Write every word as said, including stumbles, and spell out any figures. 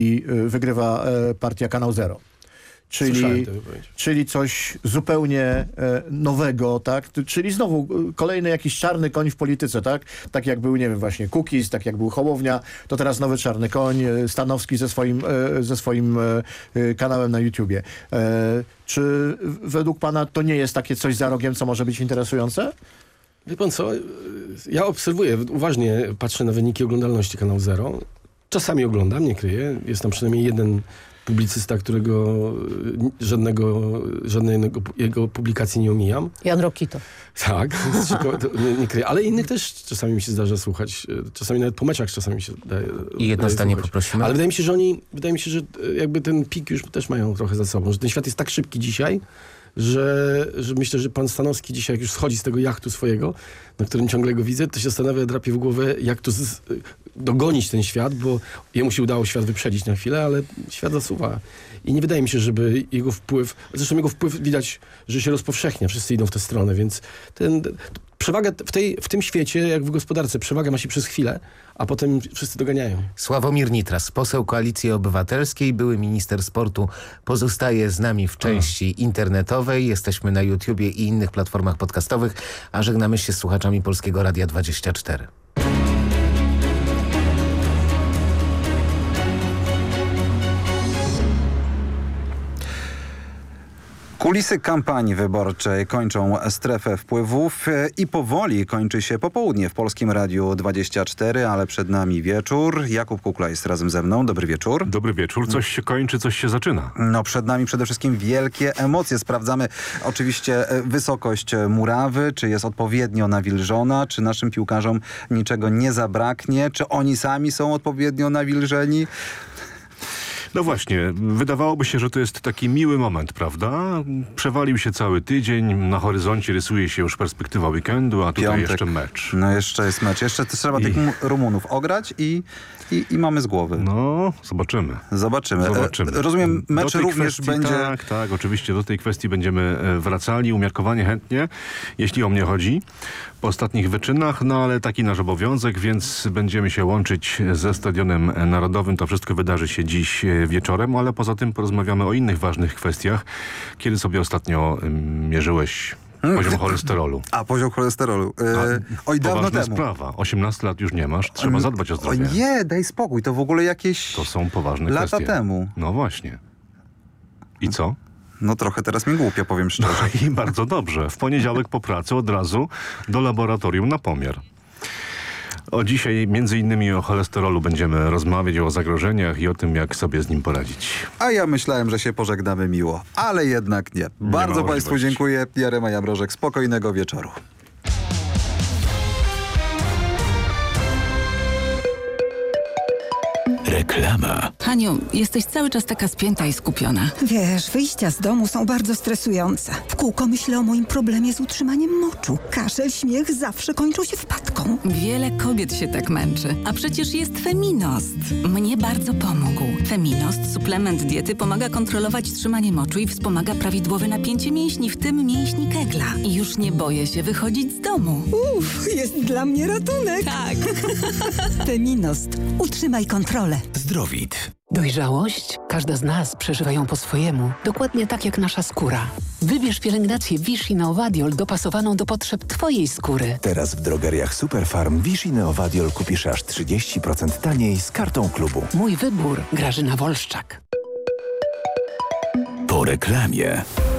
i wygrywa partia Kanał Zero. Czyli, czyli coś zupełnie e, nowego, tak? Czyli znowu kolejny jakiś czarny koń w polityce, tak? Tak jak był, nie wiem, właśnie Kukiz, tak jak był Hołownia, to teraz nowy czarny koń, Stanowski ze swoim, e, ze swoim e, kanałem na YouTubie. E, czy według pana to nie jest takie coś za rogiem, co może być interesujące? Wie pan co, ja obserwuję, uważnie patrzę na wyniki oglądalności Kanału Zero. Czasami oglądam, nie kryję. Jest tam przynajmniej jeden publicysta, którego żadnego, żadnej jego publikacji nie omijam. Jan Rokito. Tak, nie, nie kryję. Ale innych też czasami mi się zdarza słuchać. Czasami nawet po meczach czasami mi się daje. I jedno zdanie poprosimy. Ale wydaje mi się, że oni, wydaje mi się, że jakby ten pik już też mają trochę za sobą. Że ten świat jest tak szybki dzisiaj, że, że myślę, że pan Stanowski dzisiaj, jak już schodzi z tego jachtu swojego, na którym ciągle go widzę, to się zastanawia, drapie w głowę, jak to z, dogonić ten świat, bo jemu się udało świat wyprzedzić na chwilę, ale świat zasuwa. I nie wydaje mi się, żeby jego wpływ, zresztą jego wpływ widać, że się rozpowszechnia, wszyscy idą w tę stronę, więc ten, przewaga w, tej, w tym świecie, jak w gospodarce, przewaga ma się przez chwilę, a potem wszyscy doganiają. Sławomir Nitras, poseł Koalicji Obywatelskiej, były minister sportu, pozostaje z nami w części a. internetowej. Jesteśmy na YouTubie i innych platformach podcastowych, a żegnamy się z słuchaczami Polskiego Radia dwadzieścia cztery. Kulisy kampanii wyborczej kończą strefę wpływów i powoli kończy się popołudnie w Polskim Radiu dwadzieścia cztery, ale przed nami wieczór. Jakub Kukla jest razem ze mną. Dobry wieczór. Dobry wieczór. Coś się kończy, coś się zaczyna. No przed nami przede wszystkim wielkie emocje. Sprawdzamy oczywiście wysokość murawy, czy jest odpowiednio nawilżona, czy naszym piłkarzom niczego nie zabraknie, czy oni sami są odpowiednio nawilżeni. No właśnie, wydawałoby się, że to jest taki miły moment, prawda? Przewalił się cały tydzień, na horyzoncie rysuje się już perspektywa weekendu, a tutaj Piątek. jeszcze mecz. No jeszcze jest mecz. Jeszcze trzeba I... tych Rumunów ograć i, i, i mamy z głowy. No, zobaczymy. Zobaczymy. Zobaczymy. Rozumiem, mecz również kwestii, będzie... Tak, tak, oczywiście do tej kwestii będziemy wracali, umiarkowanie chętnie, jeśli o mnie chodzi. Po ostatnich wyczynach, no ale taki nasz obowiązek, więc będziemy się łączyć ze Stadionem Narodowym. To wszystko wydarzy się dziś wieczorem, ale poza tym porozmawiamy o innych ważnych kwestiach. Kiedy sobie ostatnio um, mierzyłeś poziom cholesterolu? A, poziom cholesterolu. Yy, oj, dawno poważna temu. sprawa. osiemnaście lat już nie masz, trzeba zadbać o zdrowie. O nie, daj spokój, to w ogóle jakieś To są poważne lata kwestie. temu. No właśnie. I co? No trochę teraz mi głupio, powiem szczerze. No i bardzo dobrze. W poniedziałek po pracy od razu do laboratorium na pomiar. O dzisiaj między innymi o cholesterolu będziemy rozmawiać, o zagrożeniach i o tym, jak sobie z nim poradzić. A ja myślałem, że się pożegnamy miło, ale jednak nie. nie Bardzo Państwu dziękuję. Jarema Jabrożek, spokojnego wieczoru. Reklama. Haniu, jesteś cały czas taka spięta i skupiona. Wiesz, wyjścia z domu są bardzo stresujące. W kółko myślę o moim problemie z utrzymaniem moczu. Kaszel, śmiech zawsze kończą się wpadką. Wiele kobiet się tak męczy. A przecież jest Feminost. Mnie bardzo pomógł. Feminost, suplement diety, pomaga kontrolować trzymanie moczu i wspomaga prawidłowe napięcie mięśni, w tym mięśni kegla. I już nie boję się wychodzić z domu. Uff, jest dla mnie ratunek. Tak. Feminost. Utrzymaj kontrolę. Zdrowit. Dojrzałość? Każda z nas przeżywa ją po swojemu, dokładnie tak jak nasza skóra. Wybierz pielęgnację Vichy Neovadiol dopasowaną do potrzeb Twojej skóry. Teraz w drogeriach Superfarm Vichy Neovadiol kupisz aż trzydzieści procent taniej z kartą klubu. Mój wybór. Grażyna Wolszczak. Po reklamie.